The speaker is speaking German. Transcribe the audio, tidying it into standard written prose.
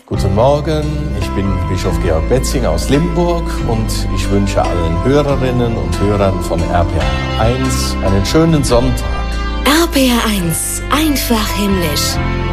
Guten Morgen, ich bin Bischof Georg Betzing aus Limburg und ich wünsche allen Hörerinnen und Hörern von RPR 1 einen schönen Sonntag. RPR 1, einfach himmlisch.